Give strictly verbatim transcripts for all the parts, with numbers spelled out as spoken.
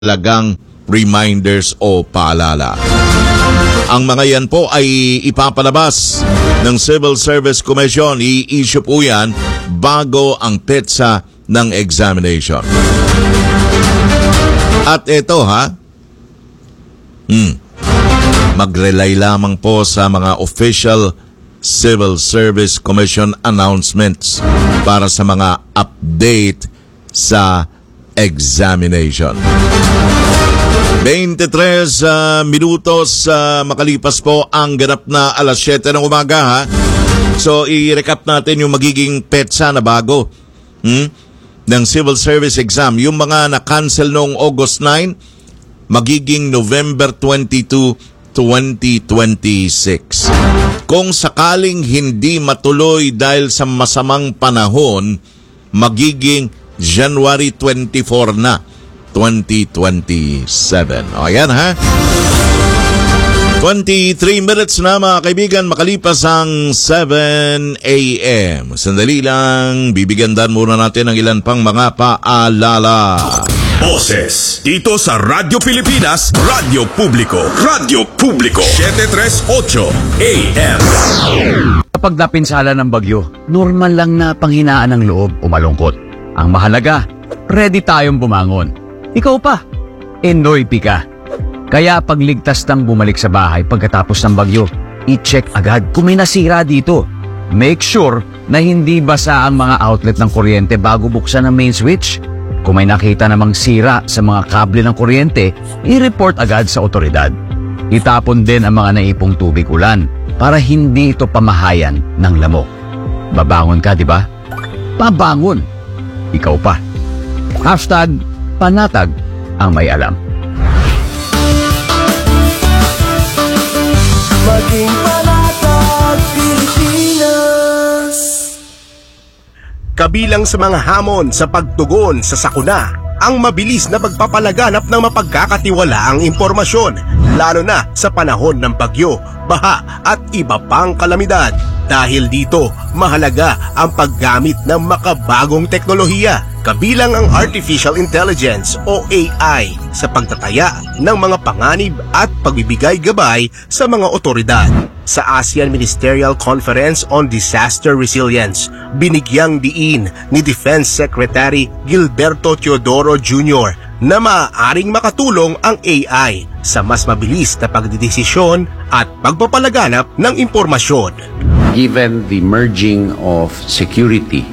mahalagang reminders o paalala. Ang mga yan po ay ipapalabas ng Civil Service Commission. I-issue po yan bago ang petsa ng examination. At ito ha, hmm, mag-rely lamang po sa mga official Civil Service Commission announcements para sa mga update sa examination. twenty-tres uh, minutos uh, makalipas po ang ganap na alas siyete ng umaga ha. So i-recap natin yung magiging petsa na bago hmm, ng Civil Service exam. Yung mga na-cancel noong August nine, magiging November twenty-two, twenty twenty-six. Kung sakaling hindi matuloy dahil sa masamang panahon, magiging January twenty-four na, twenty twenty-seven. O yan ha. twenty-three minutes na mga kaibigan, makalipas ang seven a.m. Sandali lang, bibigyan dan muna natin ng ilan pang mga paalala. Boses dito sa Radyo Pilipinas, Radyo Publiko, Radyo Publiko, seven thirty-eight A M. Kapag napinsala ng bagyo, normal lang na panghinaan ng loob o malungkot. Ang mahalaga, ready tayong bumangon. Ikaw pa, Enoy Pica. Kaya pagligtas ng bumalik sa bahay pagkatapos ng bagyo, i-check agad kung may nasira dito. Make sure na hindi basa ang mga outlet ng kuryente bago buksan ang main switch. Kung may nakita namang sira sa mga kable ng kuryente, i-report agad sa otoridad. Itapon din ang mga naipong tubig ulan para hindi ito pamahayan ng lamok. Babangon ka, di ba? Pabangon! Ikaw pa. Hashtag panatag ang may alam. Maging panatag Pilipinas. Kabilang sa mga hamon sa pagtugon sa sakuna, ang mabilis na pagpapalaganap ng mapagkakatiwalaang impormasyon, lalo na sa panahon ng bagyo, baha at iba pang kalamidad. Dahil dito, mahalaga ang paggamit ng makabagong teknolohiya, kabilang ang Artificial Intelligence o A I sa pagtataya ng mga panganib at pagbibigay gabay sa mga otoridad. Sa ASEAN Ministerial Conference on Disaster Resilience, binigyang diin ni Defense Secretary Gilberto Teodoro Junior na maaaring makatulong ang A I sa mas mabilis na pagdidesisyon at pagpapalaganap ng impormasyon. Given the merging of security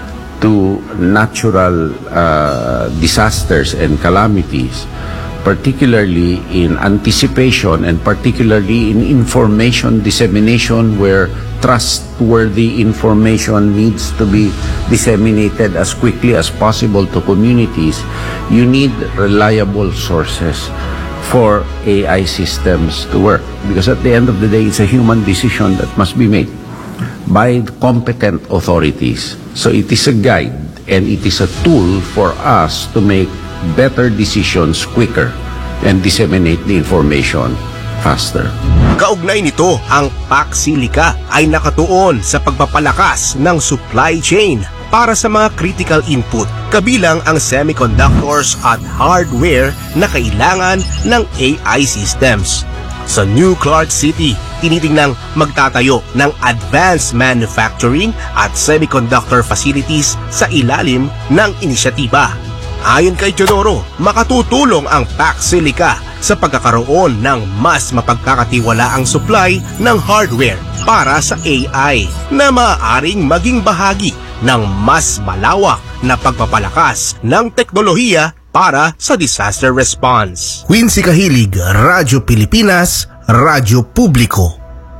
to natural uh, disasters and calamities, particularly in anticipation and particularly in information dissemination where trustworthy information needs to be disseminated as quickly as possible to communities, you need reliable sources for A I systems to work. Because at the end of the day, it's a human decision that must be made by competent authorities. So it is a guide and it is a tool for us to make better decisions quicker and disseminate the information faster. Kaugnay nito, ang PAC-SILICA ay nakatuon sa pagpapalakas ng supply chain para sa mga critical input, kabilang ang semiconductors at hardware na kailangan ng A I systems. Sa New Clark City, tinitingnang magtatayo ng advanced manufacturing at semiconductor facilities sa ilalim ng inisyatiba. Ayon kay Teodoro, makatutulong ang PAC-SILICA sa pagkakaroon ng mas mapagkakatiwalaang supply ng hardware para sa A I na maaaring maging bahagi ng mas malawak na pagpapalakas ng teknolohiya para sa disaster response. Quincy Kahilig, Radyo Pilipinas, Radyo Publiko.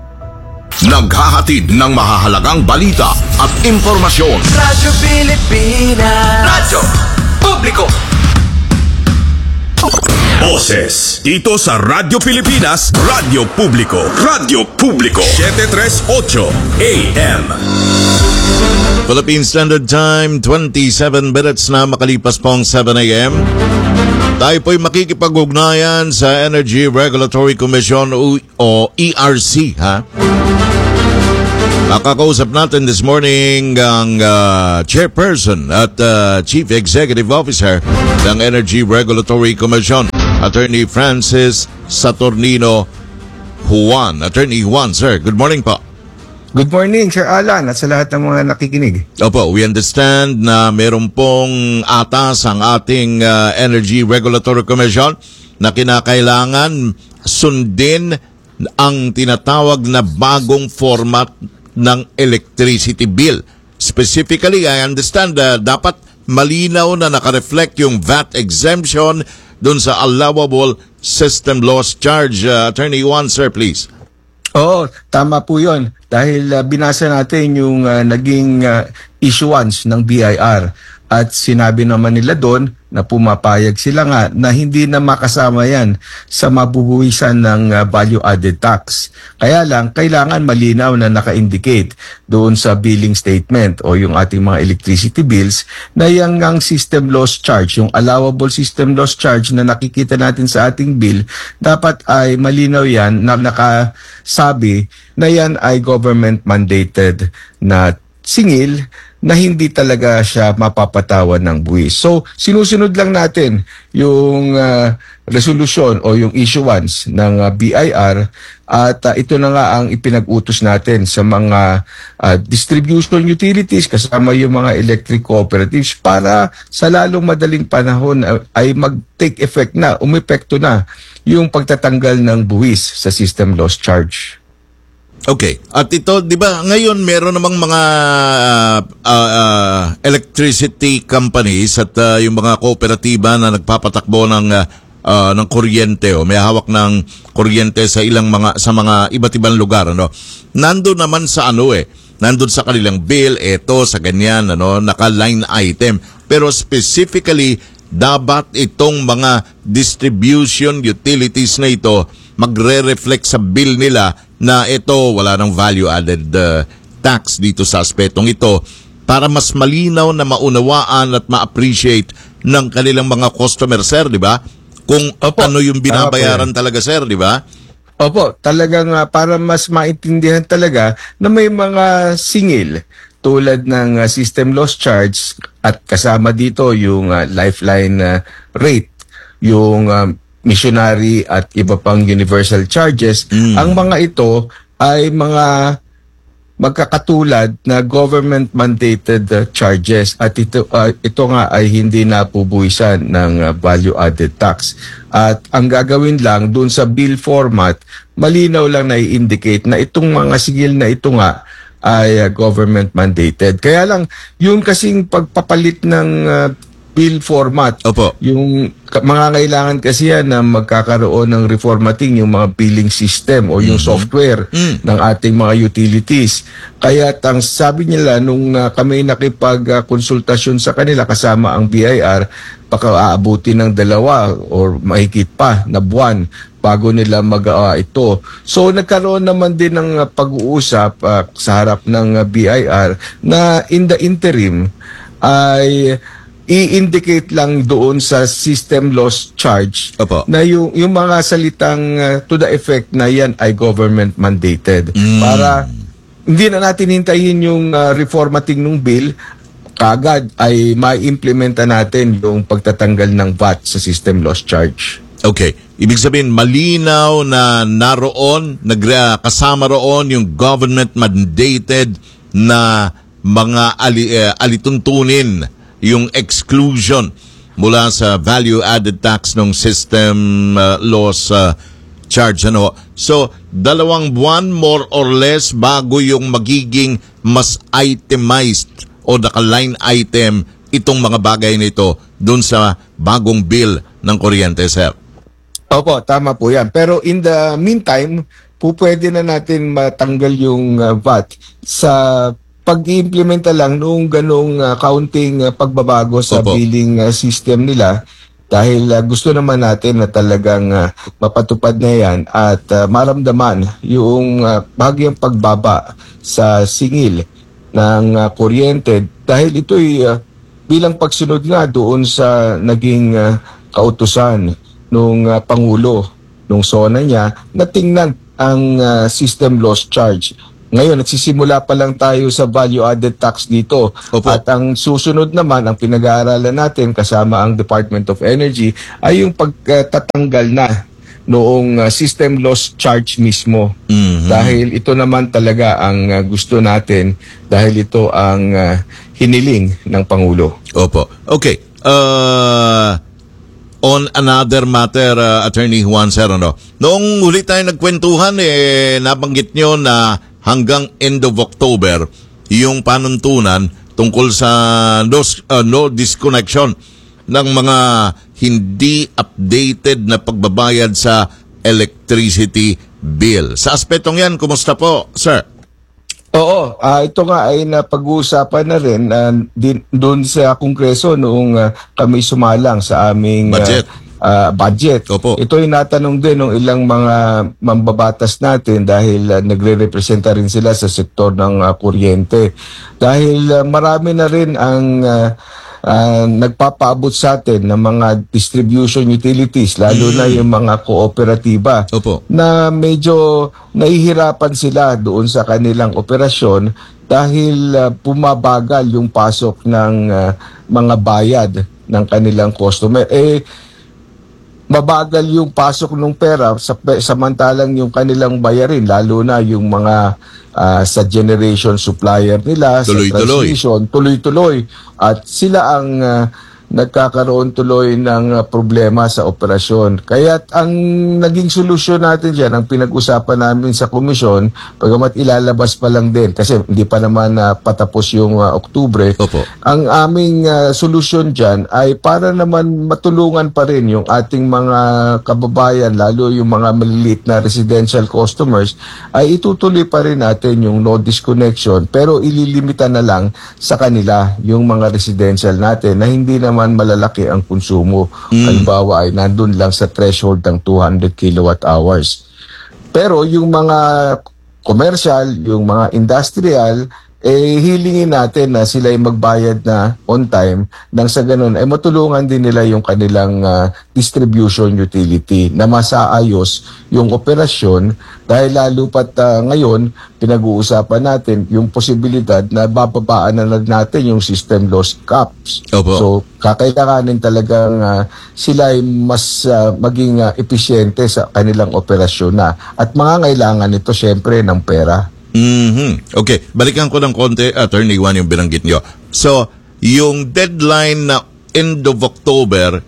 Naghahatid ng mahahalagang balita at impormasyon. Radyo Pilipinas, Radyo Publiko. Boses dito sa Radyo Pilipinas, Radyo Publiko, Radyo Publiko, seven thirty-eight A M. Philippine Standard Time, twenty-seven minutes na makalipas pong seven a m. Tayo po'y makikipag-ugnayan sa Energy Regulatory Commission o E R C ha. Nakakausap natin this morning ang uh, chairperson at uh, chief executive officer ng Energy Regulatory Commission, Attorney Francis Saturnino Juan. Attorney Juan, sir, good morning po. Good morning, Sir Alan, at sa lahat ng mga nakikinig. Opo, we understand na meron pong atas ang ating uh, Energy Regulatory Commission na kinakailangan sundin ang tinatawag na bagong format ng electricity bill. Specifically, I understand uh, dapat malinaw na nakareflect yung V A T exemption dun sa allowable system loss charge. Uh, Attorney Juan, sir, please. Oo, tama po yun. Dahil uh, binasa natin yung uh, naging uh, issuance ng B I R at sinabi naman nila doon na pumapayag sila nga na hindi na makasama yan sa mabubuwisan ng uh, value-added tax. Kaya lang, kailangan malinaw na naka-indicate doon sa billing statement o yung ating mga electricity bills na yung ang system loss charge, yung allowable system loss charge na nakikita natin sa ating bill, dapat ay malinaw yan na nakasabi na yan ay government mandated na singil na hindi talaga siya mapapatawan ng buwis. So, sinusunod lang natin yung uh, resolution o yung issuance ng uh, B I R at uh, ito na nga ang ipinag-utos natin sa mga uh, distribution utilities kasama yung mga electric cooperatives para sa lalong madaling panahon uh, ay mag-take effect na, umepekto na yung pagtatanggal ng buwis sa system loss charge. Okay. At ito, di ba, ngayon meron namang mga uh, uh, electricity companies at uh, yung mga kooperatiba na nagpapatakbo ng uh, uh, ng kuryente o may hawak ng kuryente sa ilang mga sa mga iba't ibang lugar, ano. Nandoon naman sa ano eh, nandoon sa kanilang bill, eto sa ganyan, ano, naka-line item. Pero specifically, dapat itong mga distribution utilities na ito magre-reflect sa bill nila na ito wala ng value-added uh, tax dito sa aspetong ito para mas malinaw na maunawaan at ma-appreciate ng kanilang mga customer, sir, di ba? Kung Opo, ano yung binabayaran talaga, sir, di ba? Opo, talagang uh, para mas maintindihan talaga na may mga singil tulad ng uh, system loss charge at kasama dito yung uh, lifeline uh, rate, yung uh, missionary at iba pang universal charges. Mm. Ang mga ito ay mga magkakatulad na government mandated uh, charges at ito uh, ito nga ay hindi napubuwisan ng uh, value added tax. At ang gagawin lang doon sa bill format, malinaw lang na i-indicate na itong mga sigil na ito nga ay uh, government mandated. Kaya lang yung kasing pagpapalit ng uh, bill format. Opo. Yung mga kailangan kasi yan na magkakaroon ng reformatting yung mga billing system o yung mm-hmm. software mm. ng ating mga utilities. Kaya ang sabi nila nung uh, kami nakipag-konsultasyon sa kanila kasama ang B I R, baka aabuti ng dalawa or mahigit pa na buwan bago nila mag uh, ito. So nagkaroon naman din ng uh, pag-uusap uh, sa harap ng uh, B I R na in the interim ay i-indicate lang doon sa system loss charge Opo. na yung, yung mga salitang uh, to the effect na yan ay government mandated. Mm. Para hindi na natin hintayin yung uh, reformatting ng bill, kagad ay ma-implementa natin yung pagtatanggal ng V A T sa system loss charge. Okay. Ibig sabihin, malinaw na naroon, nag, kasama roon yung government mandated na mga ali, uh, alituntunin yung exclusion mula sa value-added tax ng system uh, loss uh, charge. Ano? So, dalawang buwan more or less bago yung magiging mas itemized o naka-line item itong mga bagay nito dun sa bagong bill ng kuryente, sir. Opo, tama po yan. Pero in the meantime, po pwede na natin matanggal yung uh, V A T sa pag-i-implementa lang noong ganong uh, counting uh, pagbabago sa Opo. billing uh, system nila dahil uh, gusto naman natin na talagang uh, mapatupad na yan at uh, maramdaman yung uh, bagyang pagbaba sa singil ng uh, kuryente dahil ito'y uh, bilang pagsunod nga doon sa naging uh, kautusan nung uh, Pangulo nung SONA niya na tingnan ang uh, system loss charge Ngayon, nagsisimula pa lang tayo sa value-added tax dito. Opo. At ang susunod naman, ang pinag-aaralan natin kasama ang Department of Energy ay yung pagtatanggal na noong uh, system loss charge mismo. Mhm. Dahil ito naman talaga ang uh, gusto natin dahil ito ang uh, hiniling ng Pangulo. Opo. Okay. Uh, on another matter, uh, Attorney Juan Serrano, noong huli tayo nagkwentuhan, eh, nabanggit nyo na hanggang end of October, yung panuntunan tungkol sa no, uh, no disconnection ng mga hindi updated na pagbabayad sa electricity bill. Sa aspetong yan, kumusta po, sir? Oo, ah, ito nga ay napag-uusapan na rin uh, din, doon sa Kongreso noong uh, kami sumalang sa aming uh, Budget. uh, budget. Opo. Ito ay natanong din ng ilang mga mambabatas natin dahil uh, nagre-representa rin sila sa sektor ng uh, kuryente. Dahil uh, marami na rin ang uh, uh, nagpapaabot sa atin ng mga distribution utilities, lalo Mm. na yung mga kooperatiba Opo. na medyo nahihirapan sila doon sa kanilang operasyon dahil uh, pumabagal yung pasok ng uh, mga bayad ng kanilang customer. Eh, mabagal yung pasok ng pera sa, samantalang yung kanilang bayarin, lalo na yung mga ah, sa generation supplier nila, Tuloy-tuloy. sa transmission, tuloy-tuloy. At sila ang ah, nagkakaroon tuloy ng ah, problema sa operasyon. Kaya ang naging solusyon natin dyan, ang pinag-usapan namin sa komisyon, pagamat ilalabas pa lang din, kasi hindi pa naman ah, patapos yung ah, Oktubre, Opo. ang aming uh, solusyon dyan ay para naman matulungan pa rin yung ating mga kababayan, lalo yung mga maliliit na residential customers, ay itutuloy pa rin natin yung no disconnection, pero ililimita na lang sa kanila yung mga residential natin na hindi naman malalaki ang konsumo. Halimbawa ay nandun lang sa threshold ng two hundred kilowatt hours. Pero yung mga commercial, yung mga industrial, eh hilingin natin na sila ay magbayad na on time nang sa ganun ay matulungan din nila yung kanilang ah, distribution utility na masaayos yung operasyon dahil lalo pat ah, ngayon pinag-uusapan natin yung posibilidad na bababaan na lang natin yung system loss caps. Opo. So kakailanganin talagang ah, sila ay mas ah, maging ah, episyente sa kanilang operasyon na at mangangailangan nito syempre ng pera. Mhm. Okay, balikan ko ng konti, Attorney Juan, yung binanggit nyo. So, yung deadline na end of October,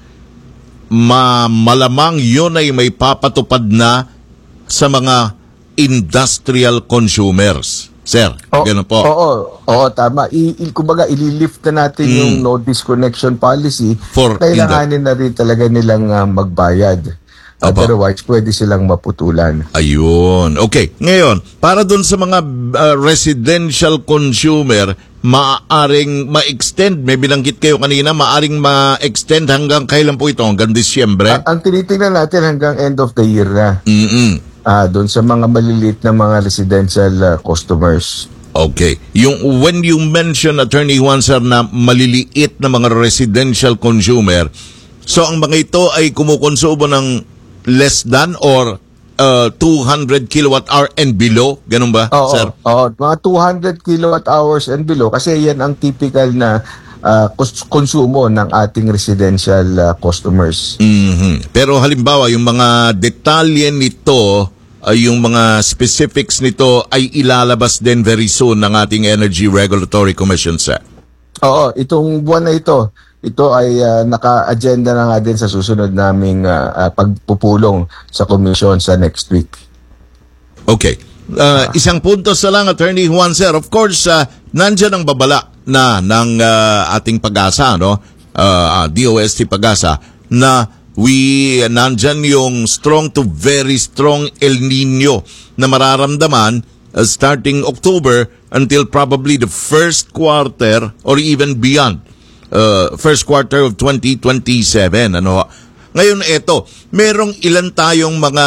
ma malamang yun ay may papatupad na sa mga industrial consumers. Sir, O- ganun po. Oo, oo, tama. I, i, kumbaga, ililift na natin Mm. yung no disconnection policy. For Kailanganin na rin talaga nilang ah, magbayad. Opo. Otherwise, pwede silang maputulan. Ayun. Okay. Ngayon, para dun sa mga uh, residential consumer, maaaring ma-extend, may binanggit kayo kanina, maaaring ma-extend hanggang kailan po ito? Hanggang Disyembre? A- ang tinitingnan natin hanggang end of the year na. Mm-mm. Ah, doon sa mga maliliit na mga residential ah, customers. Okay. Yung when you mention, Attorney Juan, sir, na maliliit na mga residential consumer, so ang mga ito ay kumukonsumo ng less than or uh, two hundred kilowatt hour and below? Ganun ba, Oo, sir? oo, mga two hundred kilowatt hours and below kasi yan ang typical na ah, kos- konsumo ng ating residential ah, customers. Mhm. Pero halimbawa, yung mga detalye nito, ay yung mga specifics nito ay ilalabas din very soon ng ating Energy Regulatory Commission, sir. Oo, itong buwan na ito, ito ay ah, naka-agenda na nga din sa susunod naming ah, ah, pagpupulong sa commission sa next week. Okay. Uh, isang punto sa lang, Attorney Juan, sir. Of course, uh, nandyan ang babala na ng uh, ating pag-asa, no? Uh, uh, D O S T Pag-asa, na we, nandyan yung strong to very strong El Nino na mararamdaman uh, starting October until probably the first quarter or even beyond. Uh, first quarter of twenty twenty-seven. Ano? Ngayon, eto, merong ilan tayong mga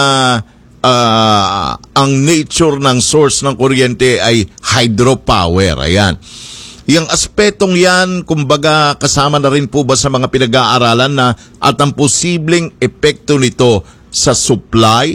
uh, ang nature ng source ng kuryente ay hydropower. Ayan. Yung aspetong yan, kumbaga, kasama na rin po ba sa mga pinag-aaralan na at ang posibleng epekto nito sa supply at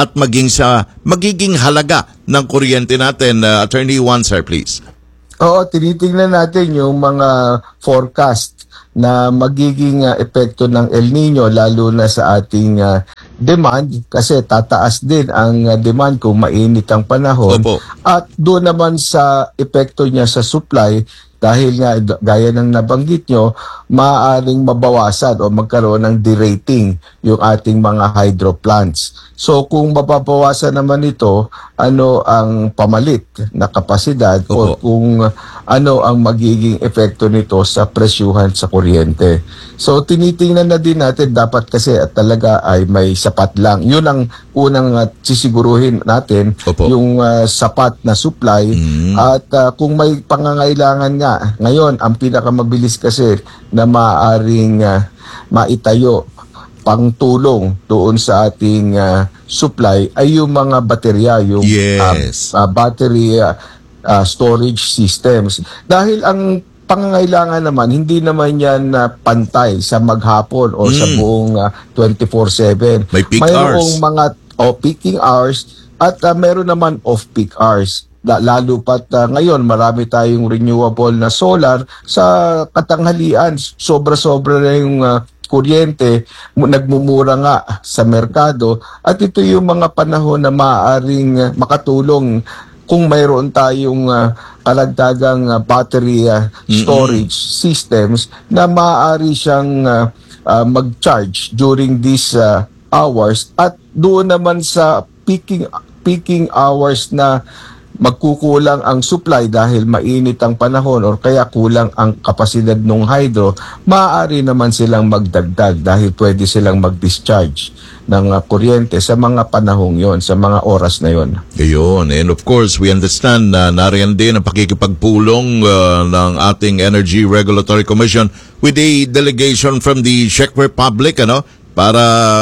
at maging sa magiging halaga ng kuryente natin. Uh, Attorney Juan, sir, please. Oo, tinitingnan natin yung mga forecast na magiging uh, epekto ng El Nino lalo na sa ating uh, demand kasi tataas din ang uh, demand kung mainit ang panahon. Opo. At doon naman sa epekto niya sa supply dahil nga gaya ng nabanggit nyo, maaaring mabawasan o magkaroon ng derating yung ating mga hydro plants. So kung mababawasan naman ito, ano ang pamalit na kapasidad o Opo. kung ano ang magiging epekto nito sa presyuhan sa kuryente. So tinitingnan na din natin dapat kasi at talaga ay may sapat lang. Yun ang unang uh, sisiguruhin natin, Opo. yung uh, sapat na supply Mm. at uh, kung may pangangailangan nga ngayon, ang pinakamabilis kasi na maaaring uh, maitayo pangtulong doon sa ating uh, supply ay yung mga baterya, yung Yes. uh, uh, battery uh, uh, storage systems. Dahil ang pangangailangan naman, hindi naman yan uh, pantay sa maghapon o sa Mm. buong uh, twenty-four seven. May peak Mayroong hours. mga oh, peaking hours at uh, meron naman off-peak hours. La- Lalo pat uh, ngayon marami tayong renewable na solar sa katanghalian. Sobra-sobra na yung uh, kuryente, mu- nagmumura nga sa merkado at ito yung mga panahon na maaaring uh, makatulong kung mayroon tayong uh, kalagdagang uh, battery uh, storage systems na maaari siyang uh, uh, mag-charge during these uh, hours at doon naman sa peaking peaking hours na magkukulang ang supply dahil mainit ang panahon or kaya kulang ang kapasidad ng hydro, maaari naman silang magdagdag dahil pwede silang mag-discharge ng uh, kuryente sa mga panahong yon, sa mga oras na yon. Ayun. And of course, we understand na nariyan din ang pakikipagpulong uh, ng ating Energy Regulatory Commission with a delegation from the Czech Republic, ano, para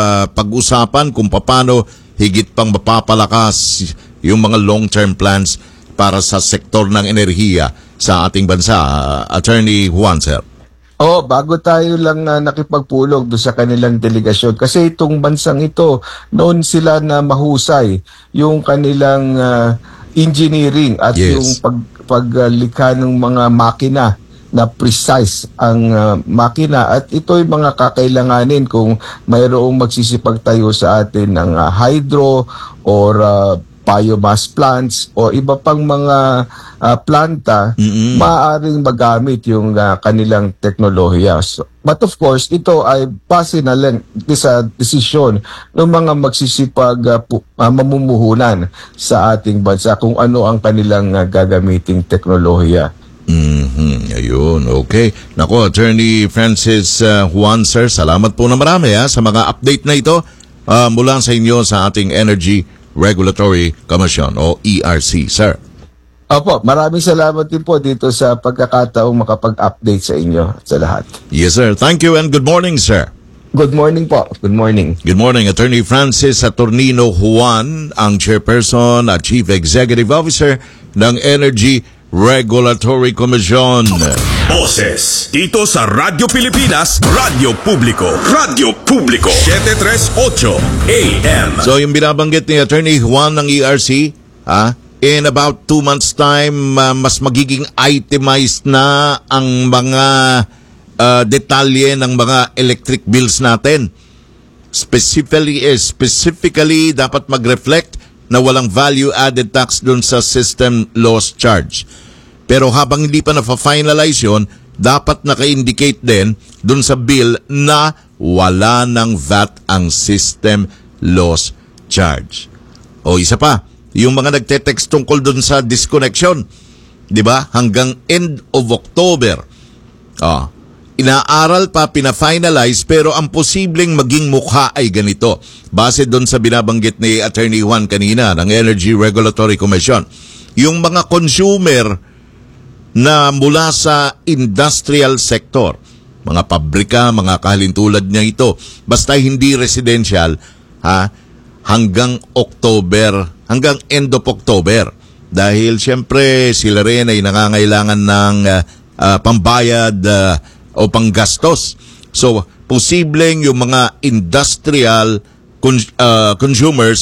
pag-usapan kung paano higit pang mapapalakas yung mga long-term plans para sa sektor ng enerhiya sa ating bansa. Uh, Attorney Juan, sir. Oh, bago tayo lang na nakipagpulong do sa kanilang delegasyon kasi itong bansang ito noon sila na mahusay yung kanilang uh, engineering at Yes. yung pag paglikha ng mga makina na precise ang uh, makina at ito yung mga kakailanganin kung mayroong magsisipagtayo sa atin ng uh, hydro or uh, biomass plants o iba pang mga uh, planta, Mm-mm. maaaring magamit yung uh, kanilang teknolohiya. So, but of course, ito ay base na lang sa desisyon ng mga magsisipag uh, pu- uh, mamumuhunan sa ating bansa kung ano ang kanilang uh, gagamiting teknolohiya. Mhm, ayun, okay. Nako, Attorney Francis uh, Juan, sir, salamat po na marami ha, sa mga update na ito uh, mula sa inyo sa ating Energy Regulatory Commission o E R C, sir. Opo, maraming salamat din po dito sa pagkakataong makapag-update sa inyo at sa lahat. Yes, sir. Thank you and good morning, sir. Good morning po. Good morning. Good morning, Attorney Francis Saturnino Juan, ang Chairperson at Chief Executive Officer ng Energy Regulatory Commission. Boses dito sa Radyo Pilipinas, Radyo Publiko, Radyo Publiko, seven thirty-eight A M. So, yung binabanggit ni Attorney Juan ng E R C, ah, in about two months' time, ah, mas magiging itemized na ang mga ah, detalye ng mga electric bills natin. Specifically, eh, specifically dapat mag-reflect na walang value-added tax dun sa system loss charge. Pero habang hindi pa na-finalize yun, dapat naka-indicate din dun sa bill na wala ng V A T ang system loss charge. O isa pa, yung mga nagte-text tungkol dun sa disconnection, di ba? Hanggang end of October. Ah, inaaral pa, pina-finalize, pero ang posibleng maging mukha ay ganito. Base doon sa binabanggit ni Attorney Juan kanina ng Energy Regulatory Commission. Yung mga consumer na mula sa industrial sector, mga pabrika, mga kahalintulad niya ito, basta hindi residential, ha, hanggang October, hanggang end of October. Dahil siyempre sila rin ay nangangailangan ng uh, uh, pambayad uh, o panggastos. So, posibleng yung mga industrial con- uh, consumers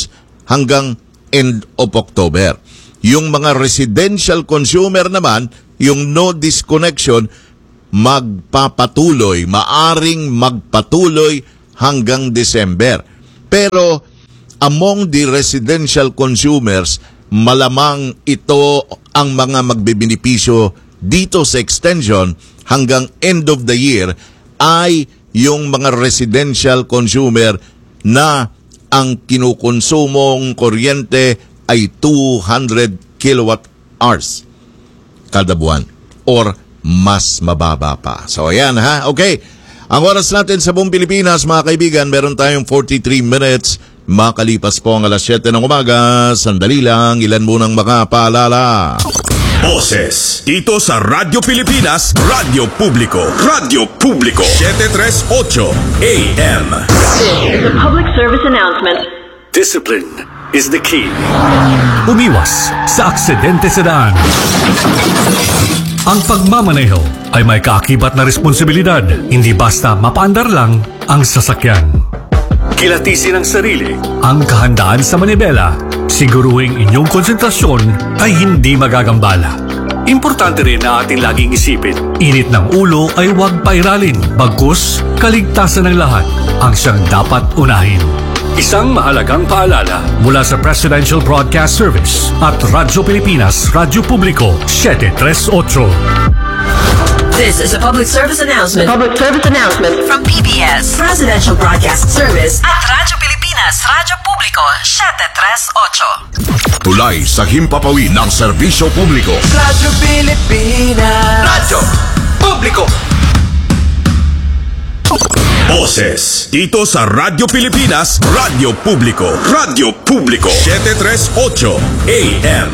hanggang end of October. Yung mga residential consumer naman, yung no disconnection, magpapatuloy, maaring magpatuloy hanggang December. Pero among the residential consumers, malamang ito ang mga magbibinipisyo dito sa extension hanggang end of the year ay yung mga residential consumer na ang kinukonsumong kuryente ay two hundred kilowatt hours kada buwan or mas mababa pa. So ayan ha, okay. Ang oras natin sa buong Pilipinas, mga kaibigan, meron tayong forty-three minutes. Makalipas po ang alas siyete ng umaga. Sandali lang, ilan munang makapaalala. Boses dito sa Radyo Pilipinas, Radyo Publiko, Radyo Publiko, seven thirty-eight A M. This is a public service announcement. Discipline is the key. Umiwas sa aksidente sa daan. Ang pagmamaneho ay may kaakibat na responsibilidad, hindi basta mapaandar lang ang sasakyan. Kilatisin ang sarili, ang kahandaan sa manibela, siguruhing inyong konsentrasyon ay hindi magagambala. Importante rin na ating laging isipin, init ng ulo ay huwag pairalin, bagkus kaligtasan ng lahat ang siyang dapat unahin. Isang mahalagang paalala mula sa Presidential Broadcast Service at Radyo Pilipinas, Radyo Publiko, seven thirty-eight. This is a public service announcement. Public service announcement from P B S Presidential Broadcast Service at Radyo Pilipinas, Radyo Publiko, seven thirty-eight. Tulay sa himpapawid ng serbisyo publiko. Radyo Pilipinas. Radyo Publiko. Boses dito sa Radyo Pilipinas, Radyo Publiko, Radyo Publiko, seven thirty-eight A M.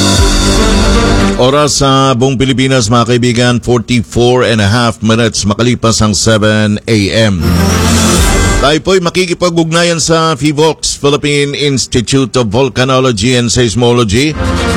Oras sa buong Pilipinas, mga kaibigan, forty-four and a half minutes makalipas ang seven A M. Tayo po'y makikipag-ugnayan sa PHIVOLCS, Philippine Institute of Volcanology and Seismology.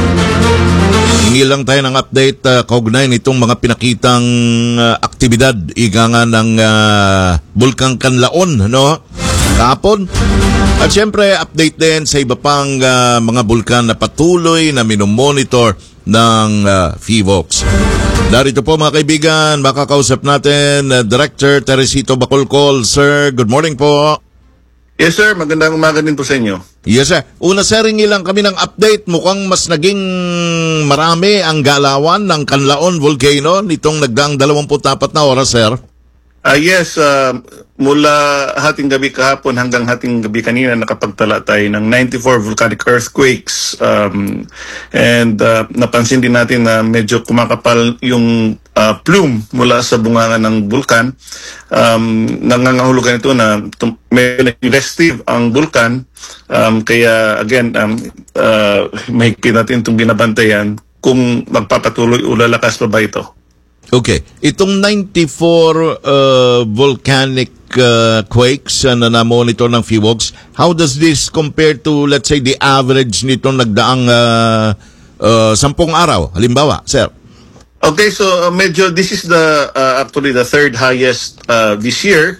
Hingi lang tayo ng update uh, kaugnay nitong mga pinakitang uh, aktibidad, ika nga ng uh, Bulkang Kanlaon, no? Kahapon. At syempre, update din sa iba pang uh, mga bulkan na patuloy na minomonitor ng uh, PHIVOLCS. Darito po mga kaibigan, makakausap natin uh, Director Teresito Bacolcol. Sir, good morning po. Yes sir, magandang umaga din po sa inyo. Yes sir. Una sir, hingi lang kami ng update. Mukhang mas naging marami ang galawan ng Kanlaon Volcano nitong nagdaang twenty-four na oras, sir. Ah uh, yes, uh, mula hating gabi kahapon hanggang hating gabi kanina nakapagtala tayo ng ninety-four volcanic earthquakes. Um, and uh, napansin din natin na medyo kumakapal yung uh, plume mula sa bunganga ng bulkan. Um, nangangahulugan ito na tum- may restive ang bulkan. Um, kaya again, um, uh, mahigpit natin itong binabantayan kung magpapatuloy o lalakas pa ba ito. Okay. Itong ninety-four uh, volcanic uh, quakes uh, na na-monitor ng PHIVOLCS, how does this compare to, let's say, the average nitong nagdaang uh, uh, sampung araw? Halimbawa, sir. Okay, so uh, medyo this is the uh, actually the third highest uh, this year.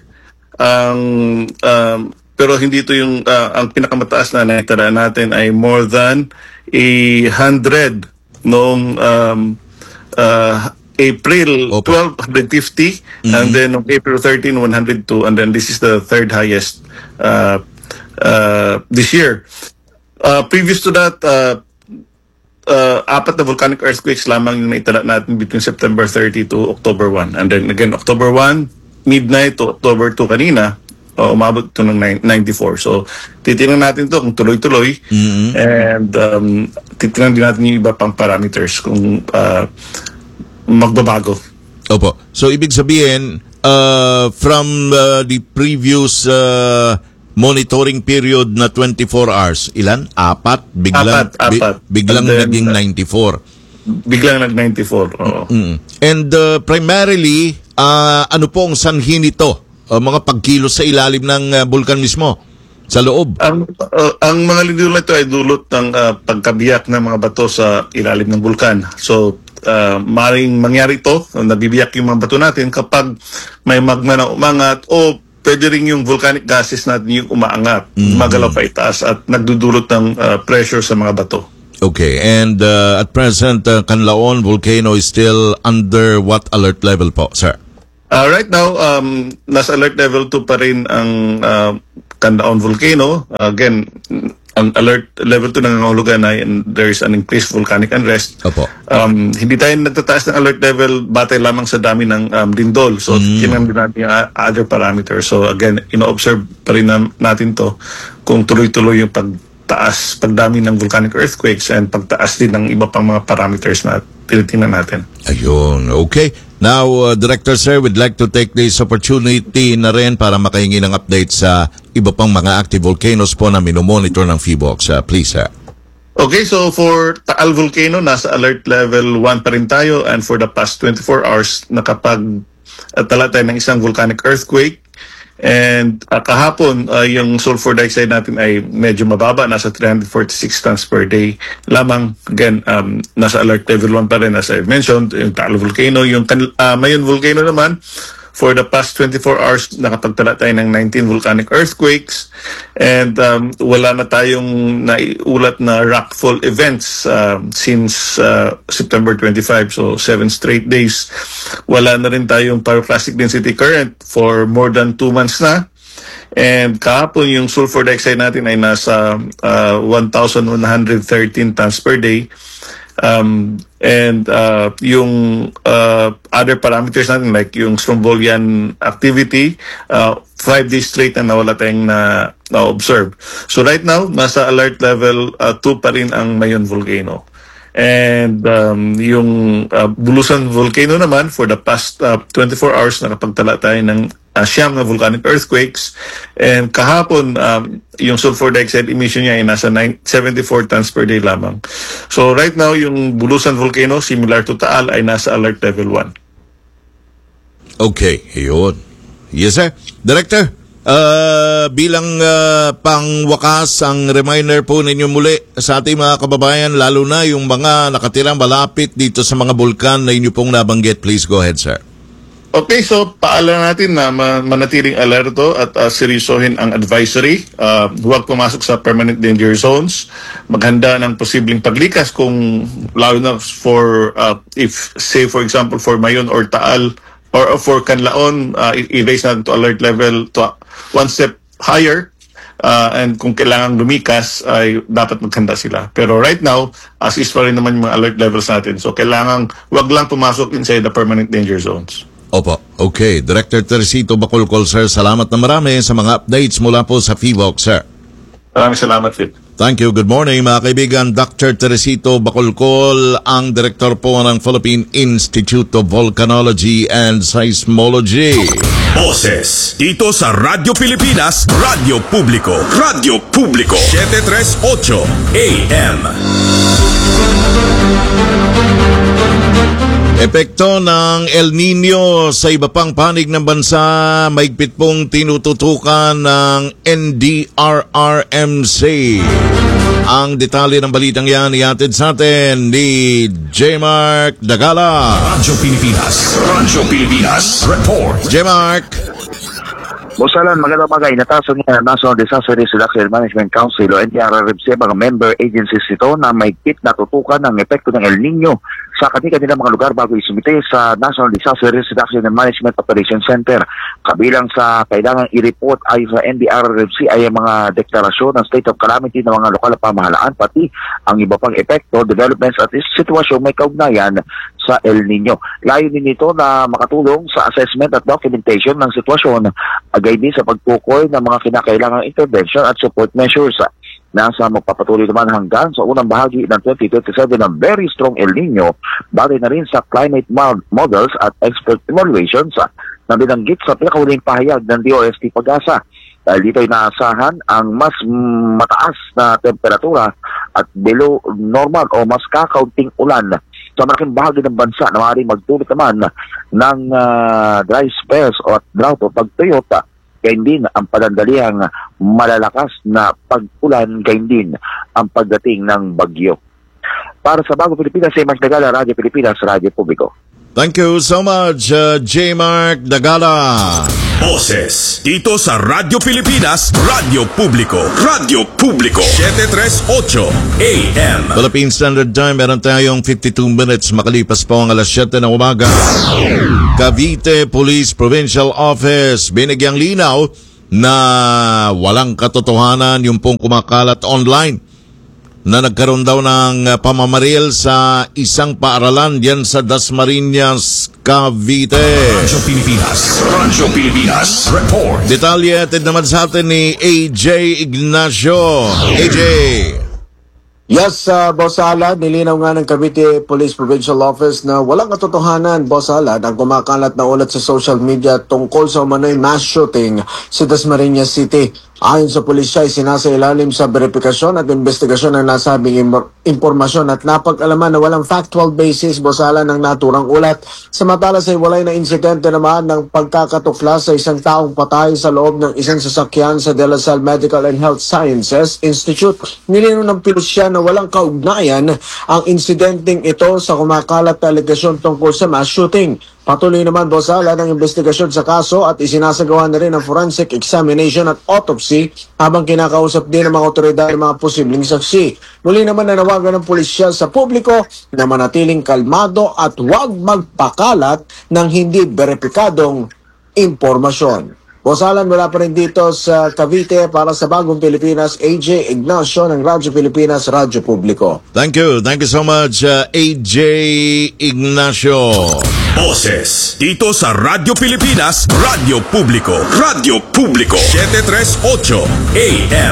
Um, um, pero hindi ito yung uh, ang pinakamataas na nakitala natin ay more than a hundred noong um, uh, April twelve, one fifty, mm-hmm. and then on April thirteenth, one hundred two, and then this is the third highest uh, uh, this year. Uh, previous to that, uh, uh, apat na volcanic earthquakes lamang yung naitala natin between September thirtieth to October first. And then again, October first, midnight to October second kanina, uh, umabot ito ng ninety-four. So, titingnan natin to kung tuloy-tuloy. Mm-hmm. And um, titingnan din natin yung iba pang parameters kung uh, magbabago. Opo. So, ibig sabihin, uh, from uh, the previous uh, monitoring period na twenty-four hours, ilan? Apat? Biglang, apat, apat. Bi- biglang then, naging ninety-four. Biglang nag-ninety-four, oo. Mm-hmm. And uh, primarily, uh, ano po ang sanhi nito? Uh, mga pagkilos sa ilalim ng uh, bulkan mismo? Sa loob? Ang, uh, ang mga lindol na ito ay dulot ng uh, pagkabiyak ng mga bato sa ilalim ng bulkan. So, Uh, maring mangyari ito, nabibiyak yung mga bato natin kapag may magma na umangat o pwede rin yung volcanic gases natin yung umaangat, Mm. magalaw pa itaas at nagdudulot ng uh, pressure sa mga bato. Okay, and uh, at present, uh, Canlaon volcano is still under what alert level po, sir? Uh, right now, um, nasa alert level two pa rin ang uh, Canlaon volcano. Again, ang alert level two nangangahulugan ay there is an increased volcanic unrest. Opo. Um, hindi tayo nagtataas ng alert level batay lamang sa dami ng um, lindol. So, Mm. tingnan din natin yung uh, other parameters. So, again, ino-observe pa rin nam- natin to kung tuloy-tuloy yung pagtaas, pagdami ng volcanic earthquakes and pagtaas din ng iba pang mga parameters na tinitingnan natin. Ayun, okay. Now, uh, Director Sir, we'd like to take this opportunity na rin para makahingi ng update sa iba pang mga active volcanoes po na minomonitor ng PHIVOLCS. Uh, please, sir. Okay, so for Taal Volcano, nasa alert level one pa rin tayo, and for the past twenty-four hours, nakapag uh, tala tayo ng isang volcanic earthquake. And uh, kahapon, uh, yung sulfur dioxide natin ay medyo mababa, nasa three hundred forty-six tons per day lamang. Again, um, nasa alert level one pa rin, as I mentioned, yung Taal Volcano. Yung uh, Mayon Volcano naman, for the past twenty-four hours, nakapagtala tayo ng nineteen volcanic earthquakes, and um, wala na tayong naiulat na rockfall events um, since uh, September twenty-fifth, so seven straight days. Wala na rin tayong pyroclastic density current for more than two months na. And kahapon, yung sulfur dioxide natin ay nasa uh, one thousand one hundred thirteen tons per day. Um, and uh, yung uh, other parameters natin like yung Strombolian activity, uh, five days straight na nawala tayong na, na-observe. So right now, nasa alert level uh, two pa rin ang Mayon Volcano. And um, yung uh, Bulusan Volcano naman, for the past uh, twenty-four hours, nakapagtala tayo ng uh, siyam na volcanic earthquakes. And kahapon, um, yung sulfur dioxide emission niya ay nasa nine, seventy-four tons per day lamang. So right now, yung Bulusan Volcano, similar to Taal, ay nasa alert level one. Okay, yun. Yes, sir. Director, uh, bilang uh, pangwakas, ang reminder po ninyo muli sa ating mga kababayan, lalo na yung mga nakatirang malapit dito sa mga bulkan na inyo pong nabanggit. Please go ahead, sir. Okay, so paalala natin na ma- manatiling alerto at uh, seryosohin ang advisory. Uh, huwag pumasok sa permanent danger zones. Maghanda ng posibleng paglikas kung lalo na for, uh, if say for example for Mayon or Taal or uh, for Canlaon, uh, i-raise natin to alert level to uh, one step higher. Uh, and kung kailangan lumikas, ay dapat maghanda sila. Pero right now, as is pa rin naman yung mga alert levels natin. So kailangan wag lang pumasok inside the permanent danger zones. Opo. Okay. Director Teresito Bacolcol, sir, salamat na marami sa mga updates mula po sa PHIVOLCS, sir. Maraming salamat, Phil. Thank you. Good morning, mga kaibigan. Doctor Teresito Bacolcol, ang direktor po ng Philippine Institute of Volcanology and Seismology. Boses dito sa Radyo Pilipinas, Radyo Publiko, Radyo Publiko, seven thirty-eight A M. Epekto ng El Nino sa iba pang panig ng bansa, mahigpit pong tinututukan ng N D R R M C. Ang detalye ng balitang yan ihatid sa atin ni J. Mark Dagala. Radyo Pilipinas, Radyo Pilipinas, Report. J. Mark. Bosalan, magandang bagay. Nataso niya National Disaster Risk Reduction Management Council o N D R R M C, mga member agencies ito na may kit na tutukan ng epekto ng El Nino sa kanila mga lugar bago isumite sa National Disaster Risk Reduction and Management Operation Center. Kabilang sa kailangang i-report ay sa N D R R M C ay ang mga deklarasyon ng state of calamity ng mga lokal na pamahalaan, pati ang iba pang epekto, developments at sitwasyon may kaugnayan sa El Nino. Layunin nito na makatulong sa assessment at documentation ng sitwasyon, agay din sa pagtukoy ng mga kinakailangang intervention at support measures. Nasa magpapatuloy naman hanggang sa unang bahagi ng twenty twenty-seven ng very strong El Nino, bagay na rin sa climate models at expert evaluations na binanggit sa pinakahuling pahayag ng D O S T Pag-asa. Dahil dito ay naasahan ang mas mataas na temperatura at below normal o mas kakaunting ulan sa malaking bahagi ng bansa na maaaring magdulot naman ng uh, dry spells o drought o pagtuyot. Gayon din ang panandaliang malalakas na pag-ulan, gayon din ang pagdating ng bagyo. Para sa Bago Pilipinas, J. Mark Dagala, Radyo Pilipinas, Radyo Publiko. Thank you so much, uh, J. Mark Dagala. Boses dito sa Radyo Pilipinas, Radyo Publiko, Radyo Publiko, seven thirty-eight A M. Philippine Standard Time, meron tayong fifty-two minutes makalipas po ang alas siyete ng umaga. Cavite Police Provincial Office, binigyang linaw na walang katotohanan yung pong kumakalat online na nagkaroon daw ng pamamaril sa isang paaralan diyan sa Dasmariñas, Cavite. Radyo Pilipinas, Radyo Pilipinas, report. Detalye atid naman sa atin ni A J Ignacio. A J. Yes, uh, Boss Alad, nilinaw nga ng Cavite Police Provincial Office na walang katotohanan, Boss Alad, ang kumakalat na ulat sa social media tungkol sa umano'y mass shooting sa Dasmariñas City. Ayon sa pulisya, ay sinasailalim sa verifikasyon at investigasyon ng nasabing im- impormasyon at napag-alaman na walang factual basis, Boss Alad, ng naturang ulat. Samatalas ay walay na insidente naman ng pagkakatukla sa isang taong patay sa loob ng isang sasakyan sa De La Salle Medical and Health Sciences Institute. Nilinaw ng pulisya na walang kaugnayan ang insidenteng ito sa kumakalat na alegasyon tungkol sa mass shooting. Patuloy naman, Boss Alad, ang investigasyon sa kaso at isinasagawa na rin ang forensic examination at autopsy habang kinakausap din ng mga otoridad ng mga posibleng saksi. Muli naman nanawagan ng pulisya sa publiko na manatiling kalmado at huwag magpakalat ng hindi beripikadong impormasyon. Boss Alan, wala pa rin dito sa Cavite para sa Bagong Pilipinas, A J Ignacio ng Radyo Pilipinas, Radyo Publiko. Thank you. Thank you so much, uh, A J Ignacio. Boses dito sa Radyo Pilipinas, Radyo Publiko, Radyo Publiko, seven thirty-eight A M.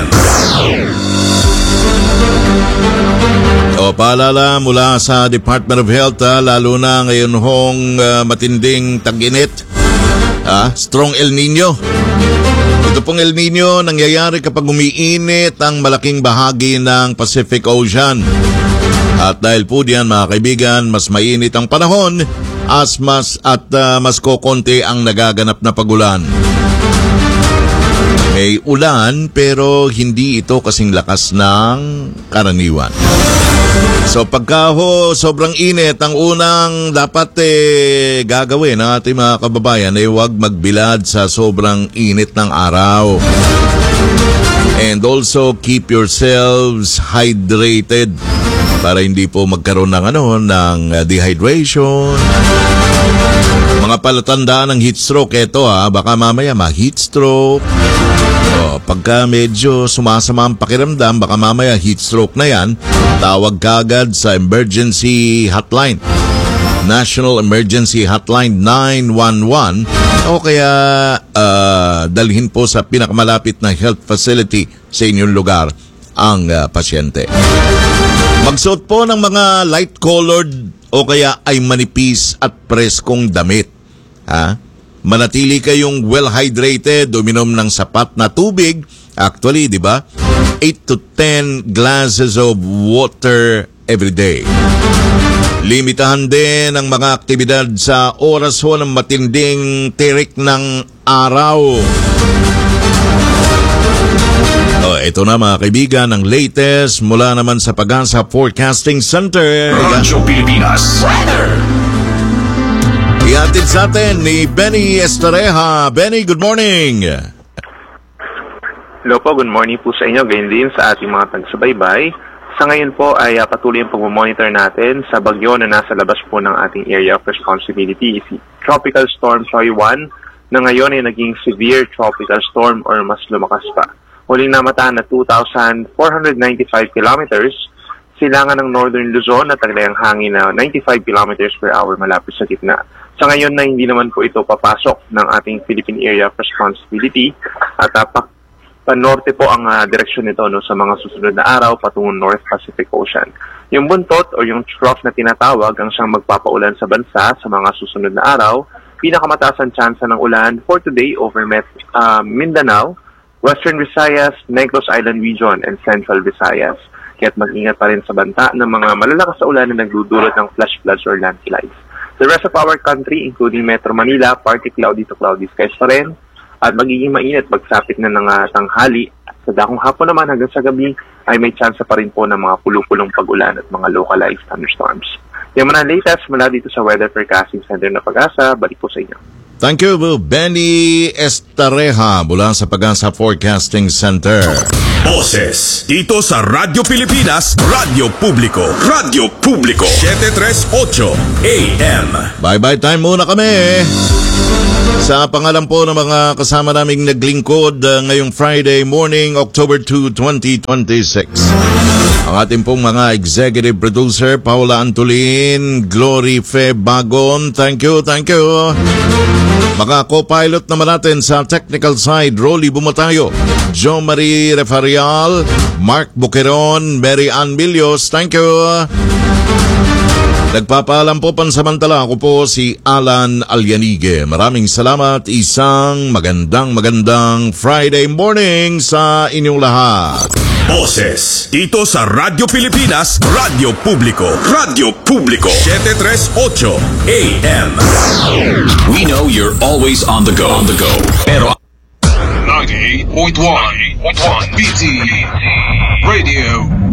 O, paalala mula sa Department of Health, ha, lalo na ngayon hong uh, matinding tag-init, ah, strong El Nino. Ito pong El Nino nangyayari kapag umiinit ang malaking bahagi ng Pacific Ocean. At dahil po diyan, mga kaibigan, mas mainit ang panahon as mas at uh, mas kokonti ang nagaganap na pagulan. May ulan pero hindi ito kasing lakas ng karaniwan. So pagka ho sobrang init, ang unang dapat eh, gagawin ng ating mga kababayan ay huwag magbilad sa sobrang init ng araw. And also keep yourselves hydrated para hindi po magkaroon ng ano ng dehydration. Mga palatandaan ng heat stroke ito, ha, baka mamaya ma-heat stroke. O, pagka medyo sumasama ang pakiramdam, baka mamaya heat stroke na yan, tawag kagad sa emergency hotline. National Emergency Hotline nine one one o kaya uh, dalhin po sa pinakamalapit na health facility sa inyong lugar ang uh, pasyente. Magsuot po ng mga light-colored o kaya ay manipis at preskong damit. Ha? Manatili kayong well-hydrated, uminom ng sapat na tubig. Actually, di ba? eight to ten glasses of water every day. Limitahan din ang mga aktibidad sa oras ho ng matinding tirik ng araw. Oh, ito na mga kaibigan, ang latest mula naman sa Pag-asa Forecasting Center. Radyo Pilipinas Weather. Ihatid sa atin ni Benny Estareja. Benny, good morning. Hello po, good morning po sa inyo. Ganyan din sa ating mga tagsabay-bay. Sa ngayon po ay uh, patuloy ang pag-monitor natin sa bagyo na nasa labas po ng ating area of responsibility. Si Tropical Storm Choy one na ngayon ay naging severe tropical storm or mas lumakas pa. Huling namataan na two thousand four hundred ninety-five kilometers, silangan ng Northern Luzon at taglayang hangin na ninety-five kilometers per hour malapit sa gitna. Sa ngayon na hindi naman po ito papasok ng ating Philippine Area of Responsibility at uh, panorte po ang uh, direksyon nito no, sa mga susunod na araw patungong North Pacific Ocean. Yung buntot o yung trough na tinatawag ang siyang magpapaulan sa bansa sa mga susunod na araw. Pinakamataas ang tsansa ng ulan for today over Met, uh, Mindanao, Western Visayas, Negros Island Region, and Central Visayas. Kaya't mag-ingat pa rin sa banta ng mga malalakas sa ulan na nagdudulot ng flash floods or landslides. The rest of our country, including Metro Manila, partly cloudy to cloudy skies pa rin. At magiging mainit pagsapit na ng uh, tanghali. Sa dakong hapon naman hanggang sa gabi ay may chance pa rin po ng mga pulupulong pag-ulan at mga localized thunderstorms. Yan muna ang latest mula dito sa Weather Forecasting Center na Pag-asa. Balik po sa inyo. Thank you, Benny Estareja mula sa Pag-asa Forecasting Center. Boses dito sa Radyo Pilipinas, Radyo Publiko, Radyo Publiko, seven thirty-eight A M. Bye-bye time muna kami. Sa pangalan po ng mga kasama naming naglingkod uh, ngayong Friday morning, October second, twenty twenty-six. Ang ating pong mga executive producer, Paula Antolin, Glory Fe Bagon, thank you, thank you. Mga co-pilot naman natin sa technical side, Rolly Bumatayo, Jo Marie Refarial, Mark Buqueron, Mary Ann Milios, thank you. Nagpapaalam po pansamantala, ako po si Alan Alyanige. Maraming salamat, isang magandang magandang Friday morning sa inyong lahat. Boses dito sa Radyo Pilipinas, Radyo Publiko, Radyo Publiko, seven thirty-eight A M. We know you're always on the go, on the go. Pero ninety-eight point one B T Radio